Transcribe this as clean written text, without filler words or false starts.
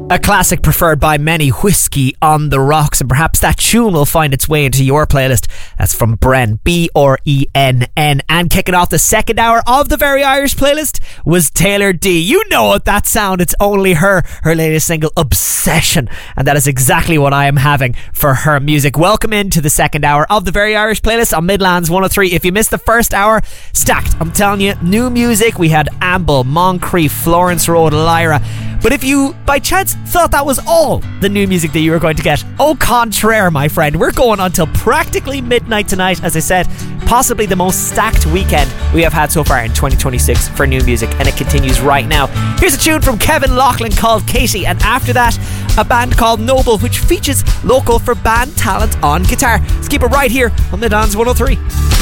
A classic preferred by many, Whiskey on the Rocks, and perhaps that tune will find its way into your playlist. That's from Brenn, B-R-E-N-N. And kicking off the second hour of the Very Irish playlist was Taylor D. You know it, that sound. It's only her latest single, Obsession. And that is exactly what I am having for her music. Welcome into the second hour of the Very Irish playlist on Midlands 103. If you missed the first hour, stacked. I'm telling you, new music. We had Amble, Moncrief, Florence Road, Lyra. But if you, by chance, thought that was all the new music that you were going to get, au contraire, my friend. We're going until practically midnight tonight. As I said, possibly the most stacked weekend we have had so far in 2026 for new music, and it continues right now. Here's a tune from Kevin Laughlin called Katie, and after that, a band called Noble, which features local for band talent on guitar. Let's keep it right here on Midlands 103.